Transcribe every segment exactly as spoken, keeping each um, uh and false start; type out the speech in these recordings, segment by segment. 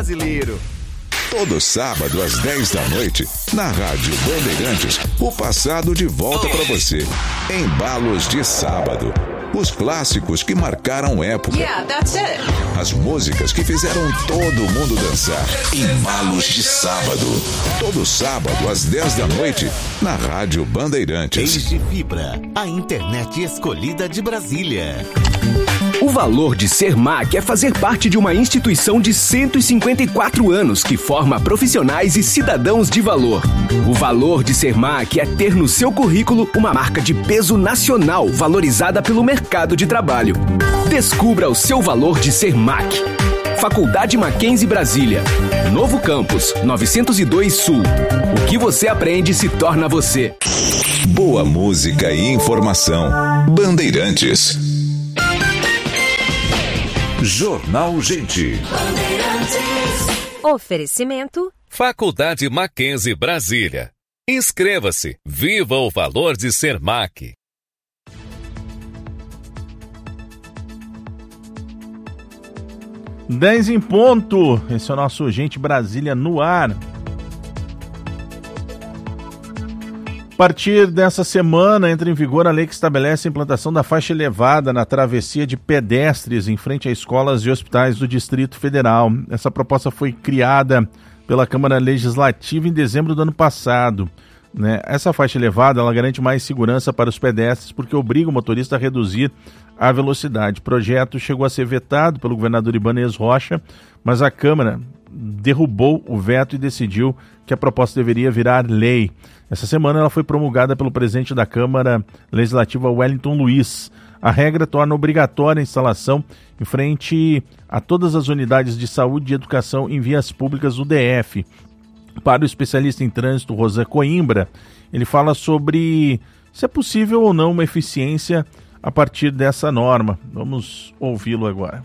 brasileiro. Todo sábado às dez da noite, na Rádio Bandeirantes, o passado de volta para você. Embalos de Sábado. Os clássicos que marcaram época. Yeah, that's it. As músicas que fizeram todo mundo dançar. Embalos de Sábado. Todo sábado às dez da noite, na Rádio Bandeirantes. Desde Fibra, a internet escolhida de Brasília. O valor de ser M A C é fazer parte de uma instituição de cento e cinquenta e quatro anos que forma profissionais e cidadãos de valor. O valor de ser M A C é ter no seu currículo uma marca de peso nacional valorizada pelo mercado de trabalho. Descubra o seu valor de ser M A C. Faculdade Mackenzie Brasília. Novo Campus, novecentos e dois Sul. O que você aprende se torna você. Boa música e informação. Bandeirantes. Jornal Gente. Oferecimento Faculdade Mackenzie Brasília. Inscreva-se. Viva o valor de ser M A C. dez em ponto. Esse é o nosso Gente Brasília no ar. A partir dessa semana entra em vigor a lei que estabelece a implantação da faixa elevada na travessia de pedestres em frente a escolas e hospitais do Distrito Federal. Essa proposta foi criada pela Câmara Legislativa em dezembro do ano passado. Né? Essa faixa elevada ela garante mais segurança para os pedestres porque obriga o motorista a reduzir a velocidade. O projeto chegou a ser vetado pelo governador Ibanez Rocha, mas a Câmara derrubou o veto e decidiu que a proposta deveria virar lei. Essa semana ela foi promulgada pelo presidente da Câmara Legislativa, Wellington Luiz. A regra torna obrigatória a instalação em frente a todas as unidades de saúde e educação em vias públicas do D F. Para o especialista em trânsito, Rosa Coimbra, ele fala sobre se é possível ou não uma eficiência a partir dessa norma. Vamos ouvi-lo agora.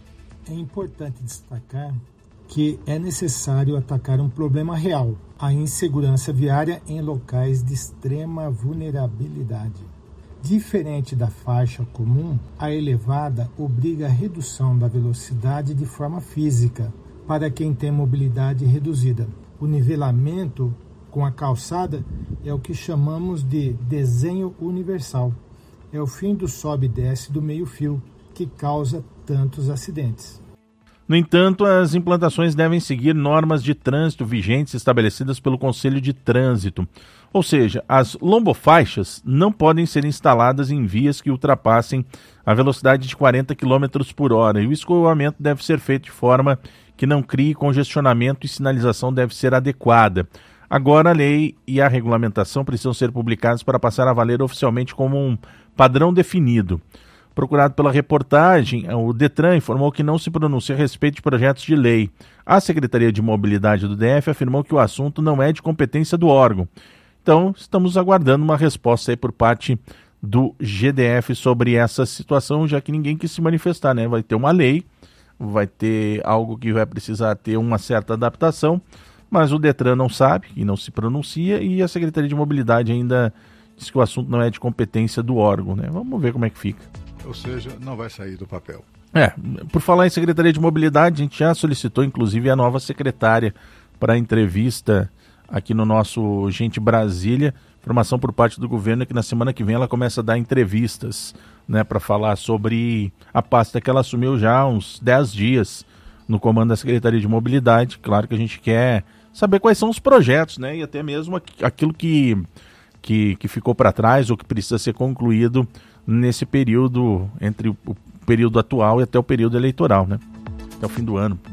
É importante destacar que é necessário atacar um problema real, a insegurança viária em locais de extrema vulnerabilidade. Diferente da faixa comum, a elevada obriga a redução da velocidade de forma física para quem tem mobilidade reduzida. O nivelamento com a calçada é o que chamamos de desenho universal. É o fim do sobe e desce do meio-fio que causa tantos acidentes. No entanto, as implantações devem seguir normas de trânsito vigentes estabelecidas pelo Conselho de Trânsito. Ou seja, as lombofaixas não podem ser instaladas em vias que ultrapassem a velocidade de quarenta quilômetros por hora e o escoamento deve ser feito de forma que não crie congestionamento e sinalização deve ser adequada. Agora, a lei e a regulamentação precisam ser publicadas para passar a valer oficialmente como um padrão definido. Procurado pela reportagem, o Detran informou que não se pronuncia a respeito de projetos de lei. A Secretaria de Mobilidade do D F afirmou que o assunto não é de competência do órgão. Então, estamos aguardando uma resposta aí por parte do G D F sobre essa situação, já que ninguém quis se manifestar, né? Vai ter uma lei, vai ter algo que vai precisar ter uma certa adaptação, mas o Detran não sabe e não se pronuncia e a Secretaria de Mobilidade ainda diz que o assunto não é de competência do órgão, né? Vamos ver como é que fica. Ou seja, não vai sair do papel. É, por falar em Secretaria de Mobilidade, a gente já solicitou, inclusive, a nova secretária para a entrevista aqui no nosso Gente Brasília. Informação por parte do governo é que na semana que vem ela começa a dar entrevistas, né, para falar sobre a pasta que ela assumiu já há uns dez dias no comando da Secretaria de Mobilidade. Claro que a gente quer saber quais são os projetos, né, e até mesmo aquilo que, que, que ficou para trás ou que precisa ser concluído nesse período, entre o período atual e até o período eleitoral, né? Até o fim do ano.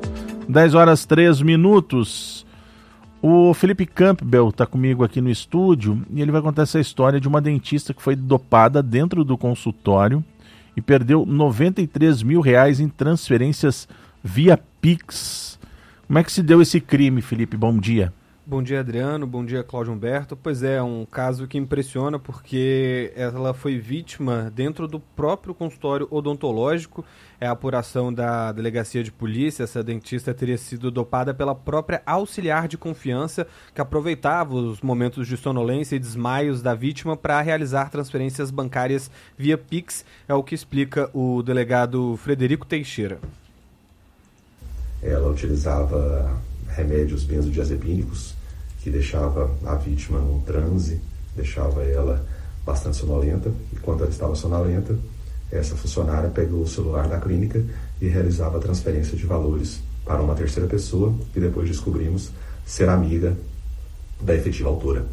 dez horas, três minutos. O Felipe Campbell está comigo aqui no estúdio e ele vai contar essa história de uma dentista que foi dopada dentro do consultório e perdeu noventa e três mil reais em transferências via Pix. Como é que se deu esse crime, Felipe? Bom dia. Bom dia, Adriano. Bom dia, Cláudio Humberto. Pois é, um caso que impressiona porque ela foi vítima dentro do próprio consultório odontológico. É a apuração da delegacia de polícia. Essa dentista teria sido dopada pela própria auxiliar de confiança que aproveitava os momentos de sonolência e desmaios da vítima para realizar transferências bancárias via Pix. É o que explica o delegado Frederico Teixeira. Ela utilizava remédios benzodiazepínicos que deixava a vítima num transe, deixava ela bastante sonolenta, e quando ela estava sonolenta, essa funcionária pegou o celular da clínica e realizava a transferência de valores para uma terceira pessoa, que depois descobrimos ser amiga da efetiva autora.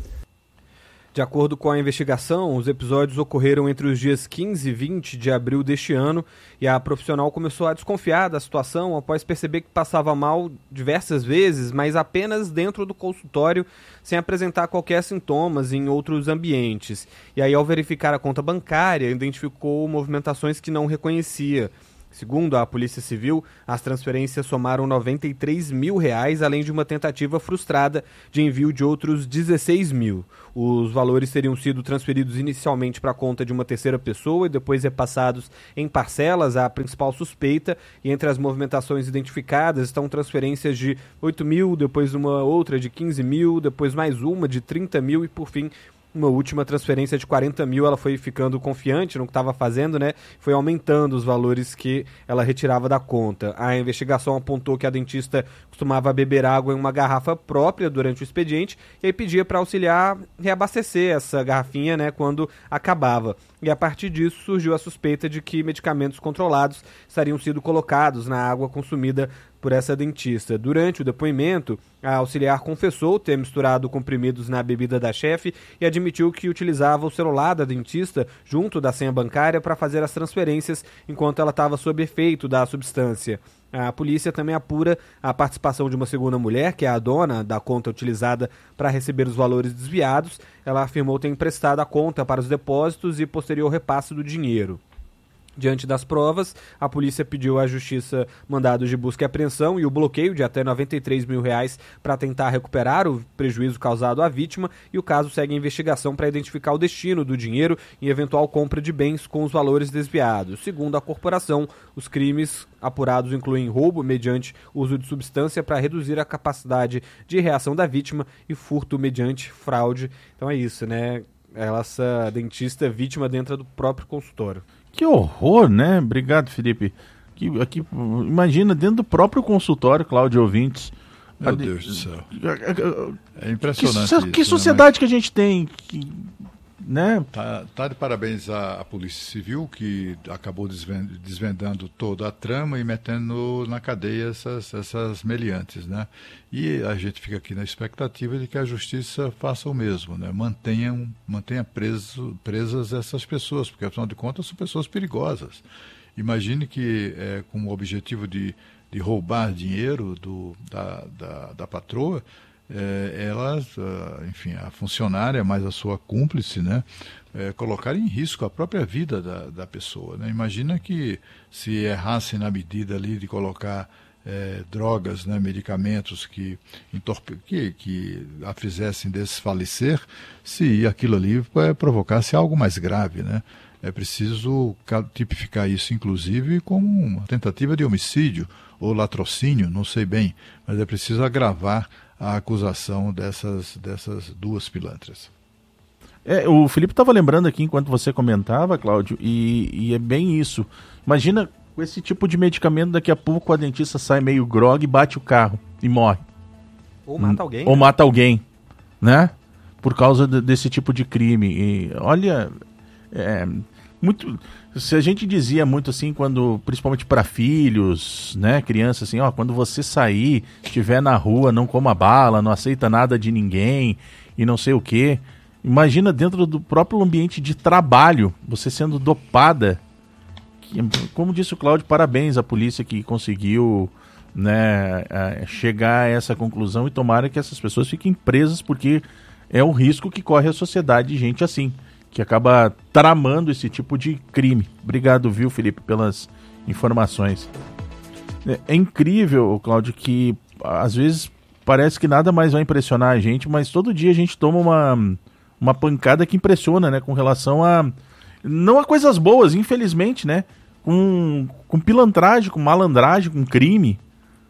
De acordo com a investigação, os episódios ocorreram entre os dias quinze e vinte de abril deste ano e a profissional começou a desconfiar da situação após perceber que passava mal diversas vezes, mas apenas dentro do consultório, sem apresentar qualquer sintomas em outros ambientes. E aí, ao verificar a conta bancária, identificou movimentações que não reconhecia. Segundo a Polícia Civil, as transferências somaram noventa e três mil reais, além de uma tentativa frustrada de envio de outros dezesseis mil. Os valores teriam sido transferidos inicialmente para a conta de uma terceira pessoa e depois repassados em parcelas à principal suspeita. E entre as movimentações identificadas estão transferências de oito mil, depois uma outra de quinze mil, depois mais uma de trinta mil e, por fim, uma última transferência de quarenta mil. Ela foi ficando confiante no que estava fazendo, né? Foi aumentando os valores que ela retirava da conta. A investigação apontou que a dentista costumava beber água em uma garrafa própria durante o expediente e aí pedia para auxiliar reabastecer essa garrafinha, né, quando acabava. E a partir disso surgiu a suspeita de que medicamentos controlados estariam sendo colocados na água consumida por essa dentista. Durante o depoimento, a auxiliar confessou ter misturado comprimidos na bebida da chefe e admitiu que utilizava o celular da dentista junto da senha bancária para fazer as transferências enquanto ela estava sob efeito da substância. A polícia também apura a participação de uma segunda mulher, que é a dona da conta utilizada para receber os valores desviados. Ela afirmou ter emprestado a conta para os depósitos e posterior repasse do dinheiro. Diante das provas, a polícia pediu à justiça mandados de busca e apreensão e o bloqueio de até noventa e três mil reais para tentar recuperar o prejuízo causado à vítima, e o caso segue em investigação para identificar o destino do dinheiro e eventual compra de bens com os valores desviados. Segundo a corporação, os crimes apurados incluem roubo mediante uso de substância para reduzir a capacidade de reação da vítima e furto mediante fraude. Então é isso, né? Essa dentista vítima dentro do próprio consultório. Que horror, né? Obrigado, Felipe. Aqui, aqui, imagina, dentro do próprio consultório, Cláudio, ouvintes. Meu de... Deus do céu. É impressionante. Que, que isso, sociedade né? que a gente tem, que, né? Tá, tá de parabéns à, à Polícia Civil, que acabou desvend, desvendando toda a trama e metendo na cadeia essas, essas meliantes, né? E a gente fica aqui na expectativa de que a Justiça faça o mesmo, né? Mantenha, mantenha preso, presas essas pessoas, porque afinal de contas são pessoas perigosas. Imagine que é, com o objetivo de, de roubar dinheiro do, da, da, da patroa, É, elas, enfim, a funcionária mais a sua cúmplice, né, é, colocar em risco a própria vida da, da pessoa, né? Imagina que se errassem na medida ali de colocar é, drogas, né, medicamentos que, entorpe, que, que a fizessem desfalecer, se aquilo ali é, provocasse algo mais grave, né? É preciso tipificar isso, inclusive, como uma tentativa de homicídio ou latrocínio, não sei bem, mas é preciso agravar a acusação dessas, dessas duas pilantras. É, o Felipe estava lembrando aqui, enquanto você comentava, Cláudio, e, e é bem isso. Imagina, com esse tipo de medicamento, daqui a pouco a dentista sai meio grogue, bate o carro e morre. Ou mata alguém. Ou né? mata alguém, né? Por causa de, desse tipo de crime. E, olha, é, muito... Se a gente dizia muito assim, quando, principalmente para filhos, né, crianças, assim, ó, quando você sair, estiver na rua, não coma bala, não aceita nada de ninguém e não sei o quê. Imagina dentro do próprio ambiente de trabalho, você sendo dopada. Como disse o Cláudio, parabéns à polícia que conseguiu, né, chegar a essa conclusão e tomara que essas pessoas fiquem presas, porque é o risco que corre a sociedade de gente assim, que acaba tramando esse tipo de crime. Obrigado, viu, Felipe, pelas informações. É, é incrível, Cláudio, que às vezes parece que nada mais vai impressionar a gente, mas todo dia a gente toma uma, uma pancada que impressiona, né, com relação a... Não a coisas boas, infelizmente, né, com, com pilantragem, com malandragem, com crime.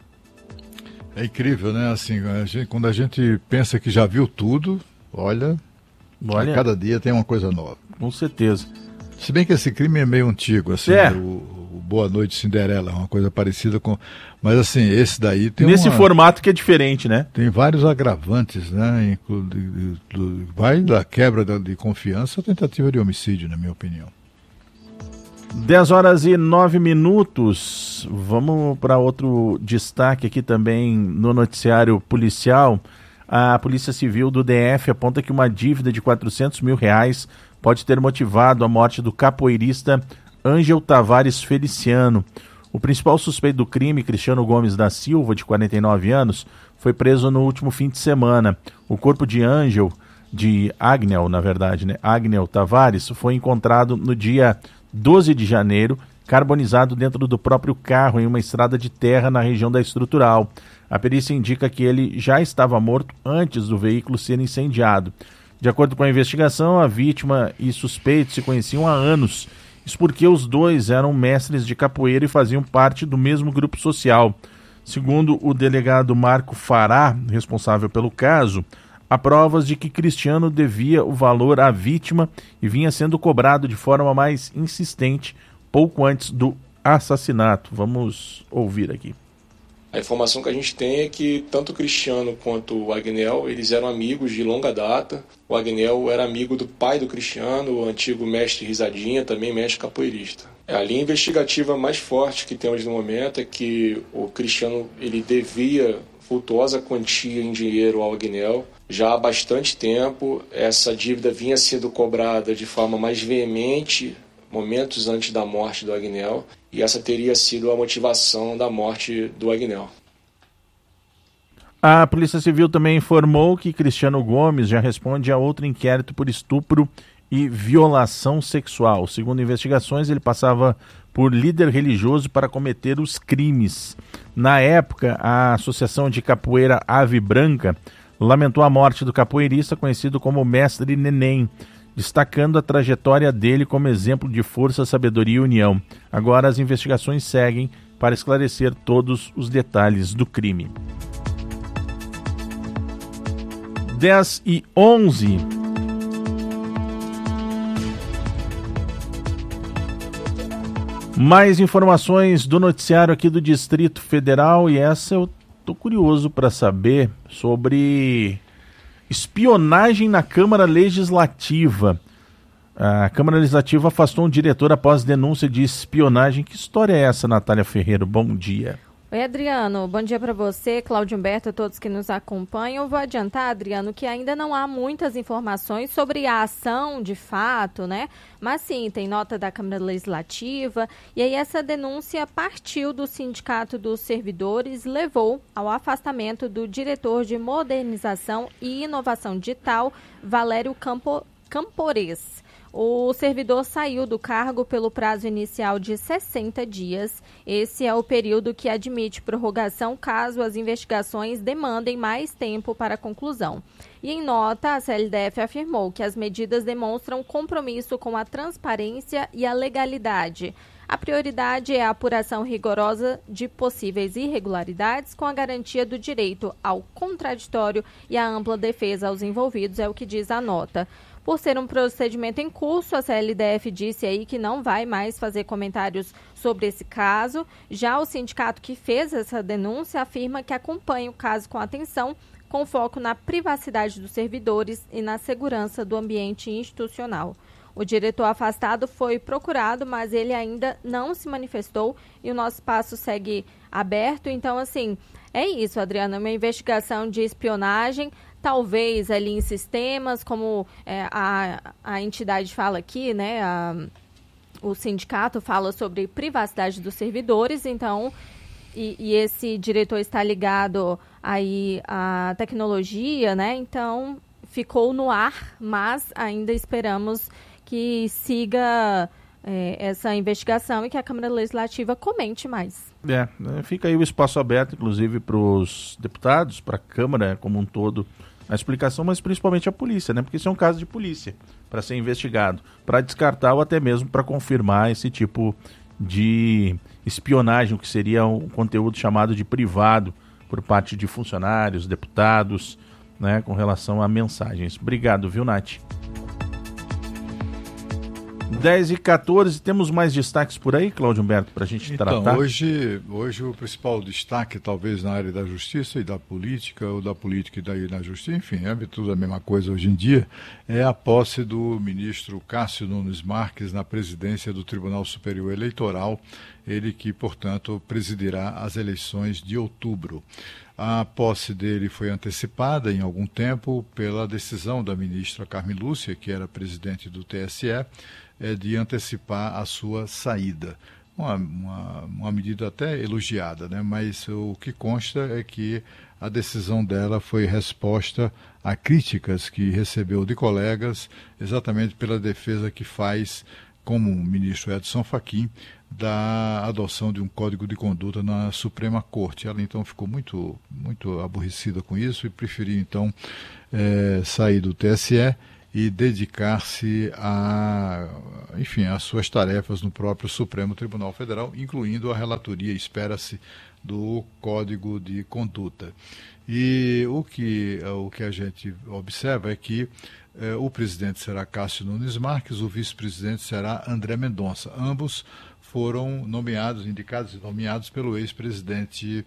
É incrível, né, assim, a gente, quando a gente pensa que já viu tudo, olha... Olha, cada dia tem uma coisa nova. Com certeza. Se bem que esse crime é meio antigo, assim, é. o, o Boa Noite Cinderela, uma coisa parecida com... Mas assim, esse daí tem Nesse uma... formato que é diferente, né? Tem vários agravantes, né? Inclu... Vai da quebra de confiança à tentativa de homicídio, na minha opinião. dez horas e nove minutos. Vamos para outro destaque aqui também no noticiário policial. A Polícia Civil do D F aponta que uma dívida de quatrocentos mil reais pode ter motivado a morte do capoeirista Ângel Tavares Feliciano. O principal suspeito do crime, Cristiano Gomes da Silva, de quarenta e nove anos, foi preso no último fim de semana. O corpo de Ângel, de Agnel, na verdade, né? Agnel Tavares, foi encontrado no dia doze de janeiro, carbonizado dentro do próprio carro em uma estrada de terra na região da Estrutural. A perícia indica que ele já estava morto antes do veículo ser incendiado. De acordo com a investigação, a vítima e suspeito se conheciam há anos. Isso porque os dois eram mestres de capoeira e faziam parte do mesmo grupo social. Segundo o delegado Marco Fará, responsável pelo caso, há provas de que Cristiano devia o valor à vítima e vinha sendo cobrado de forma mais insistente pouco antes do assassinato. Vamos ouvir aqui. A informação que a gente tem é que tanto o Cristiano quanto o Agnel, eles eram amigos de longa data. O Agnel era amigo do pai do Cristiano, o antigo mestre Risadinha, também mestre capoeirista. A linha investigativa mais forte que temos no momento é que o Cristiano ele devia vultuosa quantia em dinheiro ao Agnel. Já há bastante tempo, essa dívida vinha sendo cobrada de forma mais veemente momentos antes da morte do Agnel, e essa teria sido a motivação da morte do Agnel. A Polícia Civil também informou que Cristiano Gomes já responde a outro inquérito por estupro e violação sexual. Segundo investigações, ele passava por líder religioso para cometer os crimes. Na época, a Associação de Capoeira Ave Branca lamentou a morte do capoeirista conhecido como Mestre Neném, destacando a trajetória dele como exemplo de força, sabedoria e união. Agora as investigações seguem para esclarecer todos os detalhes do crime. dez e onze. Mais informações do noticiário aqui do Distrito Federal, e essa eu tô curioso para saber sobre espionagem na Câmara Legislativa. A Câmara Legislativa afastou um diretor após denúncia de espionagem. Que história é essa, Natália Ferreira? Bom dia. Oi, Adriano. Bom dia para você, Cláudio Humberto, a todos que nos acompanham. Eu vou adiantar, Adriano, que ainda não há muitas informações sobre a ação de fato, né? Mas sim, tem nota da Câmara Legislativa. E aí essa denúncia partiu do Sindicato dos Servidores, levou ao afastamento do diretor de Modernização e Inovação Digital, Valério Campo, Campores. O servidor saiu do cargo pelo prazo inicial de sessenta dias. Esse é o período que admite prorrogação caso as investigações demandem mais tempo para a conclusão. E em nota, a C L D F afirmou que as medidas demonstram compromisso com a transparência e a legalidade. A prioridade é a apuração rigorosa de possíveis irregularidades com a garantia do direito ao contraditório e a ampla defesa aos envolvidos, é o que diz a nota. Por ser um procedimento em curso, a C L D F disse aí que não vai mais fazer comentários sobre esse caso. Já o sindicato que fez essa denúncia afirma que acompanha o caso com atenção, com foco na privacidade dos servidores e na segurança do ambiente institucional. O diretor afastado foi procurado, mas ele ainda não se manifestou e o nosso espaço segue aberto. Então, assim, é isso, Adriana, uma investigação de espionagem, talvez ali em sistemas, como é, a, a entidade fala aqui, né, a, o sindicato fala sobre privacidade dos servidores, então, e, e esse diretor está ligado aí à tecnologia, né, então ficou no ar, mas ainda esperamos que siga é, essa investigação e que a Câmara Legislativa comente mais. É, fica aí o espaço aberto, inclusive, para os deputados, para a Câmara como um todo, a explicação, mas principalmente a polícia, né? Porque isso é um caso de polícia, para ser investigado, para descartar ou até mesmo para confirmar esse tipo de espionagem, o que seria um conteúdo chamado de privado por parte de funcionários, deputados, né, com relação a mensagens. Obrigado, viu, Nath? dez e quatorze, temos mais destaques por aí, Cláudio Humberto, para a gente então, tratar? Hoje, hoje o principal destaque, talvez na área da justiça e da política, ou da política e daí na justiça, enfim, é tudo a mesma coisa hoje em dia, é a posse do ministro Cássio Nunes Marques na presidência do Tribunal Superior Eleitoral, ele que, portanto, presidirá as eleições de outubro. A posse dele foi antecipada em algum tempo pela decisão da ministra Carmen Lúcia, que era presidente do T S E, é, de antecipar a sua saída. Uma, uma, uma medida até elogiada, né? Mas o que consta é que a decisão dela foi resposta a críticas que recebeu de colegas, exatamente pela defesa que faz, como o ministro Edson Fachin, da adoção de um código de conduta na Suprema Corte. Ela então ficou muito, muito aborrecida com isso e preferiu então é, sair do T S E e dedicar-se a, enfim, às suas tarefas no próprio Supremo Tribunal Federal, incluindo a relatoria, espera-se, do Código de Conduta. E o que, o que a gente observa é que eh, o presidente será Cássio Nunes Marques, o vice-presidente será André Mendonça. Ambos foram nomeados, indicados e nomeados pelo ex-presidente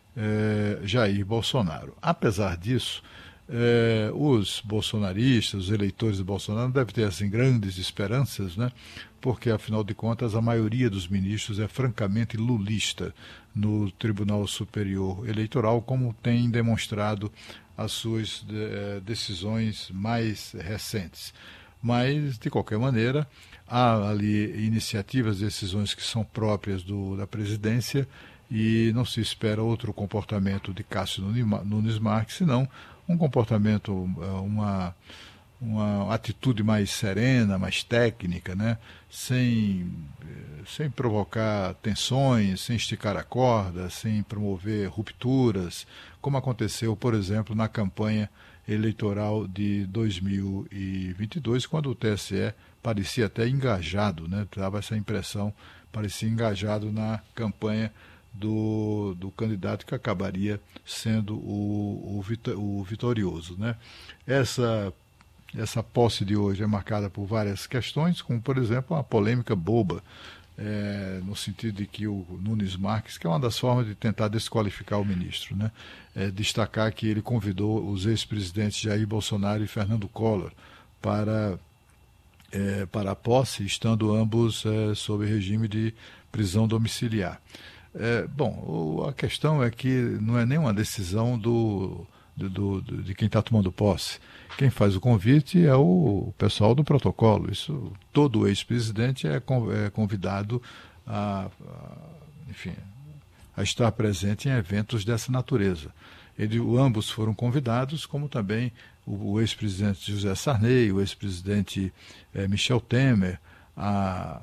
eh, Jair Bolsonaro. Apesar disso, eh, os bolsonaristas, os eleitores de Bolsonaro devem ter assim, grandes esperanças, né? Porque, afinal de contas, a maioria dos ministros é francamente lulista no Tribunal Superior Eleitoral, como tem demonstrado as suas eh, decisões mais recentes. Mas, de qualquer maneira, há ali iniciativas, decisões que são próprias do, da presidência e não se espera outro comportamento de Cássio Nunes Marques, senão um comportamento, uma, uma atitude mais serena, mais técnica, né? sem, sem provocar tensões, sem esticar a corda, sem promover rupturas, como aconteceu, por exemplo, na campanha eleitoral de dois mil e vinte e dois, quando o T S E parecia até engajado, né? Dava essa impressão, parecia engajado na campanha do, do candidato que acabaria sendo o, o, o vitorioso, né? Essa, essa posse de hoje é marcada por várias questões, como, por exemplo, uma polêmica boba, É, no sentido de que o Nunes Marques, que é uma das formas de tentar desqualificar o ministro, né? É, destacar que ele convidou os ex-presidentes Jair Bolsonaro e Fernando Collor para, é, para a posse, estando ambos é, sob regime de prisão domiciliar. É, bom, o, a questão é que não é nenhuma decisão do, do, do, de quem está tomando posse. Quem faz o convite é o pessoal do protocolo. Isso, todo ex-presidente é convidado a, a, enfim, a estar presente em eventos dessa natureza. Ele, ambos foram convidados, como também o, o ex-presidente José Sarney, o ex-presidente eh, Michel Temer, a,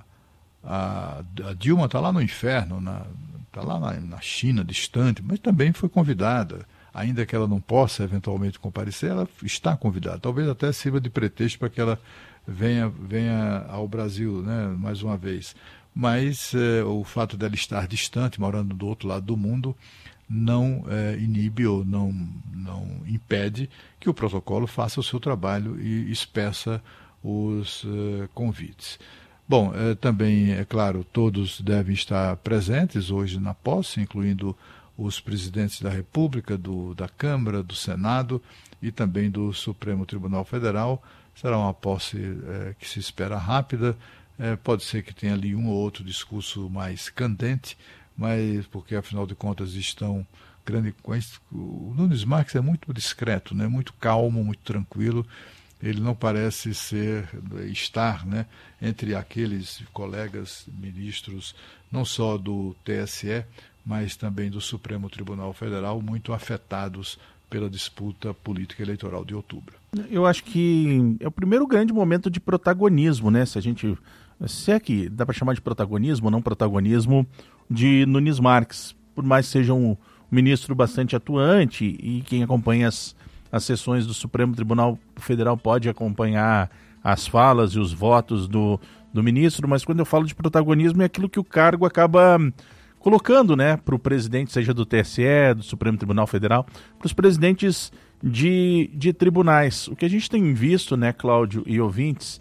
a, a Dilma está lá no inferno, está lá na, na China, distante, mas também foi convidada. Ainda que ela não possa eventualmente comparecer, ela está convidada. Talvez até sirva de pretexto para que ela venha, venha ao Brasil, né, mais uma vez. Mas eh, o fato dela estar distante, morando do outro lado do mundo, não eh, inibe ou não, não impede que o protocolo faça o seu trabalho e espeça os eh, convites. Bom, eh, também, é claro, todos devem estar presentes hoje na posse, incluindo os presidentes da República, do, da Câmara, do Senado e também do Supremo Tribunal Federal. Será uma posse é, que se espera rápida, é, pode ser que tenha ali um ou outro discurso mais candente, mas porque, afinal de contas, estão grande... O Nunes Marques é muito discreto, né? Muito calmo, muito tranquilo. Ele não parece ser, estar, né, entre aqueles colegas ministros, não só do T S E, mas também do Supremo Tribunal Federal, muito afetados pela disputa política eleitoral de outubro. Eu acho que é o primeiro grande momento de protagonismo, né? Se a gente, se é que dá para chamar de protagonismo ou não protagonismo, de Nunes Marques, por mais que seja um ministro bastante atuante e quem acompanha as, as sessões do Supremo Tribunal Federal pode acompanhar as falas e os votos do, do ministro, mas quando eu falo de protagonismo é aquilo que o cargo acaba colocando, né, para o presidente, seja do T S E, do Supremo Tribunal Federal, para os presidentes de, de tribunais. O que a gente tem visto, né, Cláudio e ouvintes,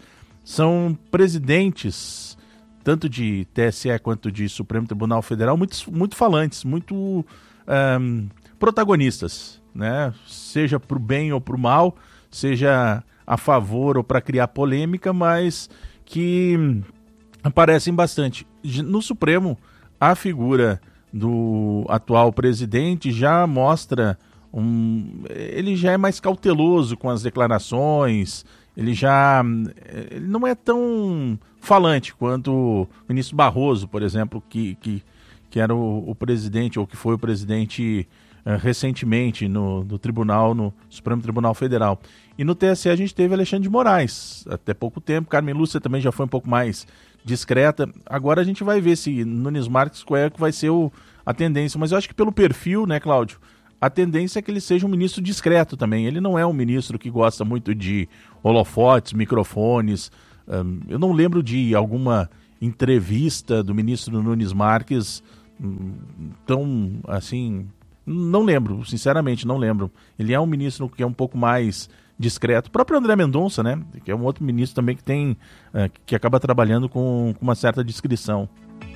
são presidentes, tanto de T S E quanto de Supremo Tribunal Federal, muito, muito falantes, muito um, protagonistas, né? Seja para o bem ou para o mal, seja a favor ou para criar polêmica, mas que aparecem bastante. No Supremo, a figura do atual presidente já mostra um... ele já é mais cauteloso com as declarações, ele já ele não é tão falante quanto o ministro Barroso, por exemplo, que, que, que era o, o presidente, ou que foi o presidente uh, recentemente no, no tribunal, no Supremo Tribunal Federal. E no T S E a gente teve Alexandre de Moraes, até pouco tempo. Carmen Lúcia também já foi um pouco mais discreta. Agora a gente vai ver se Nunes Marques qual é que vai ser o, a tendência. Mas eu acho que pelo perfil, né, Cláudio, a tendência é que ele seja um ministro discreto também. Ele não é um ministro que gosta muito de holofotes, microfones. Um, eu não lembro de alguma entrevista do ministro Nunes Marques um, tão, assim... Não lembro, sinceramente, não lembro. Ele é um ministro que é um pouco mais discreto. O próprio André Mendonça, né, que é um outro ministro também que tem, uh, que acaba trabalhando com, com uma certa discrição.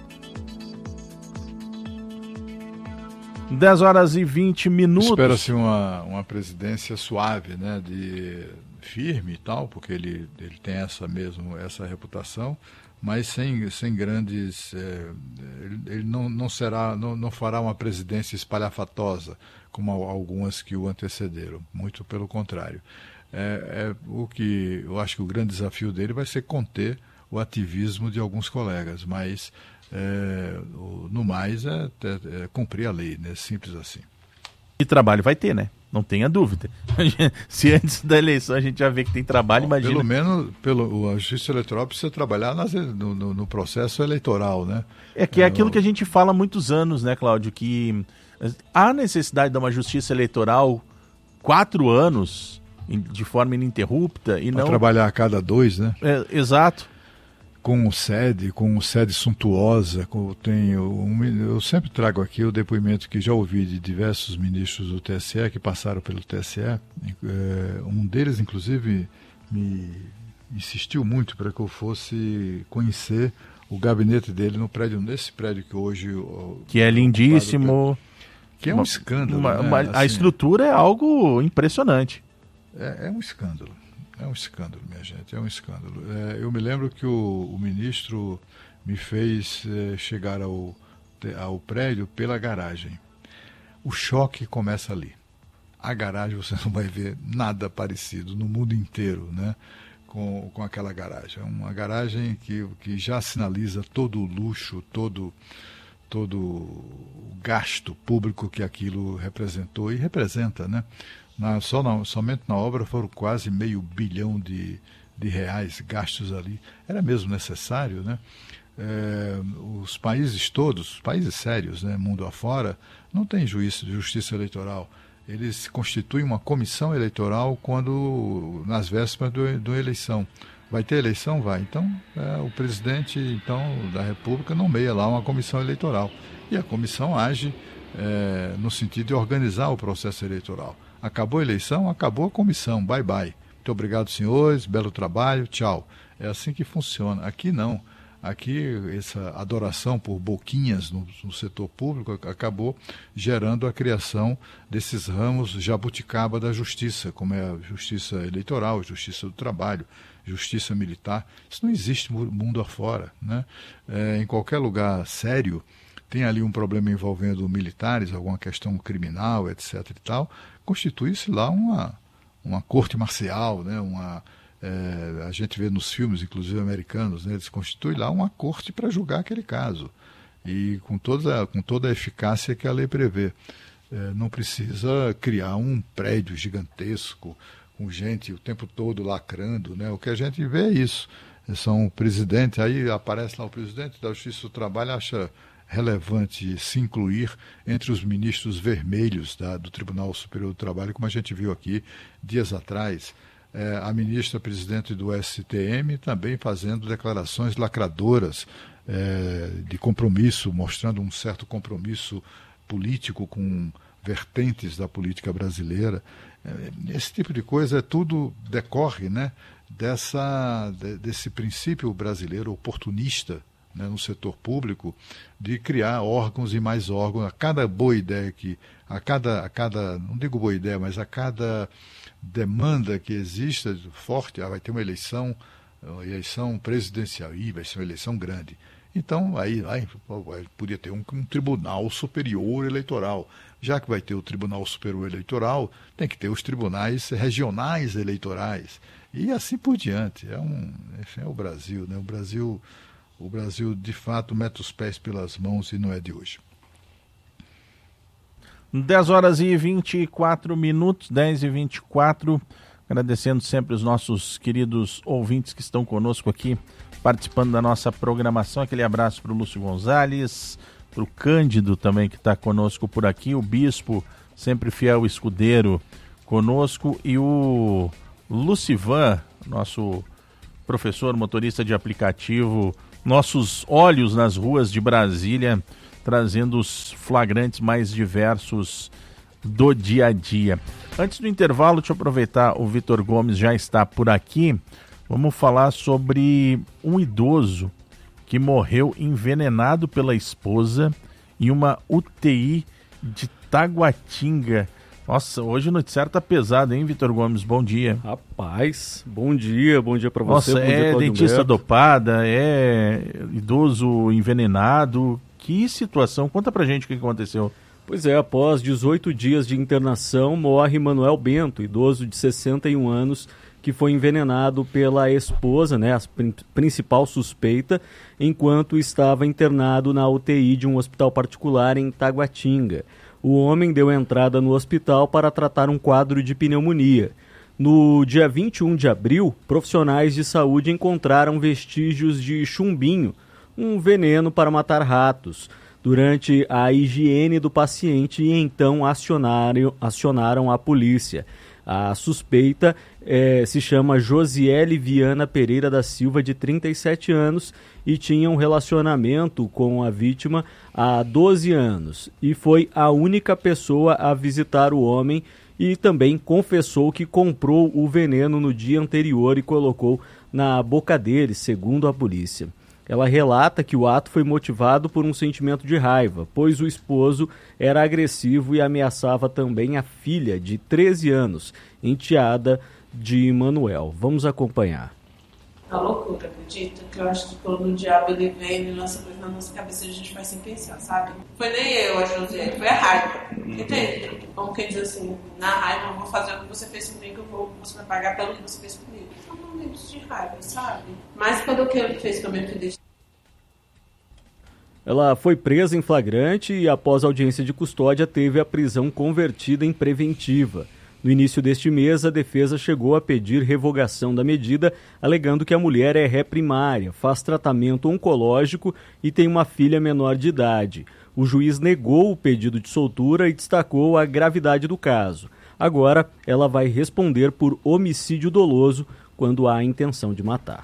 dez horas e vinte minutos. Espera-se uma, uma presidência suave, né, de firme e tal, porque ele, ele tem essa mesmo, essa reputação, mas sem, sem grandes... É, ele ele não, não, será, não, não fará uma presidência espalhafatosa, como algumas que o antecederam, muito pelo contrário. É, é o que eu acho que o grande desafio dele vai ser conter o ativismo de alguns colegas, mas é, o, no mais é, é, é cumprir a lei, né? Simples assim. E trabalho vai ter, né? Não tenha dúvida. Se antes da eleição a gente já vê que tem trabalho, Bom, imagina... Pelo menos pelo, a Justiça Eleitoral precisa trabalhar nas, no, no, no processo eleitoral, né? É que é, é aquilo o... que a gente fala há muitos anos, né, Cláudio? Que há necessidade de uma Justiça Eleitoral quatro anos de forma ininterrupta e não... trabalhar a cada dois, né? É, exato. Com sede, com sede suntuosa, com, tem um, eu sempre trago aqui o depoimento que já ouvi de diversos ministros do T S E que passaram pelo T S E. É, um deles, inclusive, me insistiu muito para que eu fosse conhecer o gabinete dele no prédio, nesse prédio que hoje... Que é lindíssimo. Que é um uma, escândalo. Uma, né? uma, assim, a estrutura é algo impressionante. É, é um escândalo. É um escândalo, minha gente, é um escândalo. É, eu me lembro que o, o ministro me fez é, chegar ao, ao prédio pela garagem. O choque começa ali. A garagem você não vai ver nada parecido no mundo inteiro, né, com, com aquela garagem. É uma garagem que, que já sinaliza todo o luxo, todo, todo o gasto público que aquilo representou e representa, né? Na, só na, somente na obra foram quase meio bilhão de, de reais gastos ali. Era mesmo necessário, né? É, os países todos, os países sérios, né, mundo afora, não tem juízo de justiça eleitoral. Eles constituem uma comissão eleitoral quando nas vésperas do, do eleição. Vai ter eleição? Vai. Então, é, o presidente então, da República nomeia lá uma comissão eleitoral. E a comissão age é, no sentido de organizar o processo eleitoral. Acabou a eleição, acabou a comissão, bye bye. Muito obrigado, senhores, belo trabalho, tchau. É assim que funciona. Aqui não. Aqui essa adoração por boquinhas no, no setor público acabou gerando a criação desses ramos jabuticaba da justiça, como é a justiça eleitoral, justiça do trabalho, justiça militar. Isso não existe mundo afora, né? É, em qualquer lugar sério, tem ali um problema envolvendo militares, alguma questão criminal, etc e tal, constitui-se lá uma, uma corte marcial, né? Uma, é, a gente vê nos filmes, inclusive americanos, né? Eles constituem lá uma corte para julgar aquele caso, e com toda, com toda a eficácia que a lei prevê. É, não precisa criar um prédio gigantesco, com gente o tempo todo lacrando, né? O que a gente vê é isso. São o presidente, aí aparece lá o presidente da Justiça do Trabalho, acha relevante se incluir entre os ministros vermelhos da, do Tribunal Superior do Trabalho, como a gente viu aqui dias atrás. É, a ministra presidente do S T M também fazendo declarações lacradoras é, de compromisso, mostrando um certo compromisso político com vertentes da política brasileira. É, esse tipo de coisa tudo decorre, né, dessa, de, desse princípio brasileiro oportunista, né, no setor público, de criar órgãos e mais órgãos. A cada boa ideia que, a cada, a cada, não digo boa ideia, mas a cada demanda que exista forte, ah, vai ter uma eleição, uma eleição presidencial, e vai ser uma eleição grande. Então, aí, aí podia ter um, um tribunal superior eleitoral. Já que vai ter o Tribunal Superior Eleitoral, tem que ter os tribunais regionais eleitorais. E assim por diante. É, um, enfim, é o Brasil, né? O Brasil, o Brasil, de fato, mete os pés pelas mãos e não é de hoje. dez horas e vinte e quatro minutos, dez e vinte e quatro. Agradecendo sempre os nossos queridos ouvintes que estão conosco aqui, participando da nossa programação. Aquele abraço para o Lúcio Gonzalez, para o Cândido também que está conosco por aqui, o Bispo, sempre fiel escudeiro conosco, e o Lucivan, nosso professor motorista de aplicativo, nossos olhos nas ruas de Brasília, trazendo os flagrantes mais diversos do dia a dia. Antes do intervalo, deixa eu aproveitar, o Vitor Gomes já está por aqui. Vamos falar sobre um idoso que morreu envenenado pela esposa em uma U T I de Taguatinga. Nossa, hoje o noticiário tá pesado, hein, Vitor Gomes? Bom dia. Rapaz, bom dia, bom dia para você. Nossa, bom é dia, dentista Humberto. dopada, é idoso envenenado. Que situação? Conta pra gente o que aconteceu. Pois é, após dezoito dias de internação, morre Manuel Bento, idoso de sessenta e um anos, que foi envenenado pela esposa, né, a principal suspeita, enquanto estava internado na U T I de um hospital particular em Taguatinga. O homem deu entrada no hospital para tratar um quadro de pneumonia. No dia vinte e um de abril, profissionais de saúde encontraram vestígios de chumbinho, um veneno para matar ratos, durante a higiene do paciente, e então acionaram, acionaram a polícia. A suspeita eh, se chama Josiele Viana Pereira da Silva, de trinta e sete anos, e tinha um relacionamento com a vítima há doze anos. E foi a única pessoa a visitar o homem, e também confessou que comprou o veneno no dia anterior e colocou na boca dele, segundo a polícia. Ela relata que o ato foi motivado por um sentimento de raiva, pois o esposo era agressivo e ameaçava também a filha de treze anos, enteada de Manuel. Vamos acompanhar. É uma loucura, acredita? Que eu acho que quando o diabo ele vem, ele lança coisa na nossa cabeça e a gente faz sem pensar, sabe? Foi nem eu, a Josiane, foi a raiva. Entende? Como quem diz assim, na raiva eu vou fazer o que você fez comigo, eu vou, você vai pagar pelo que você fez comigo. São momentos de raiva, sabe? Mas quando o que ele fez comigo que deixa. Ela foi presa em flagrante e, após audiência de custódia, teve a prisão convertida em preventiva. No início deste mês, a defesa chegou a pedir revogação da medida, alegando que a mulher é ré primária, faz tratamento oncológico e tem uma filha menor de idade. O juiz negou o pedido de soltura e destacou a gravidade do caso. Agora, ela vai responder por homicídio doloso quando há intenção de matar.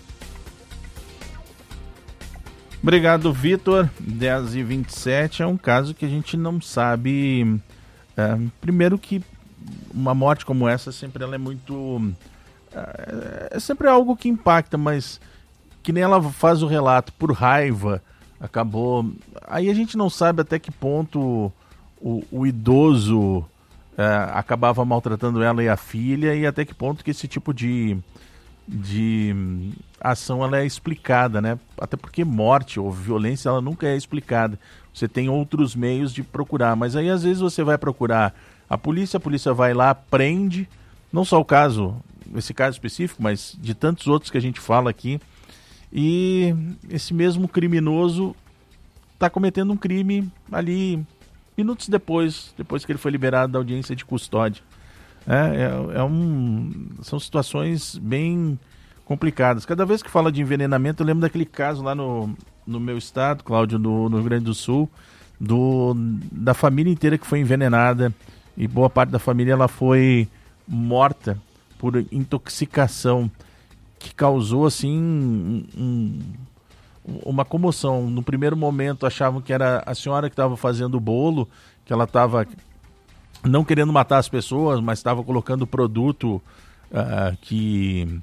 Obrigado, Vitor. dez e vinte e sete é um caso que a gente não sabe. É, primeiro que uma morte como essa sempre ela é muito. É, é sempre algo que impacta, mas que nem ela faz o relato por raiva, acabou. Aí a gente não sabe até que ponto o, o idoso é, acabava maltratando ela e a filha, e até que ponto que esse tipo de. de ação ela é explicada, né? Até porque morte ou violência ela nunca é explicada. Você tem outros meios de procurar, mas aí às vezes você vai procurar a polícia, a polícia vai lá, prende, não só o caso, esse caso específico, mas de tantos outros que a gente fala aqui, e esse mesmo criminoso está cometendo um crime ali minutos depois, depois que ele foi liberado da audiência de custódia. É, é, é um, são situações bem complicadas. Cada vez que fala de envenenamento, eu lembro daquele caso lá no, no meu estado, Cláudio, no, no Rio Grande do Sul, do, da família inteira que foi envenenada, e boa parte da família ela foi morta por intoxicação, que causou assim um, um, uma comoção. No primeiro momento achavam que era a senhora que estava fazendo o bolo, que ela estava não querendo matar as pessoas, mas estava colocando produto uh, que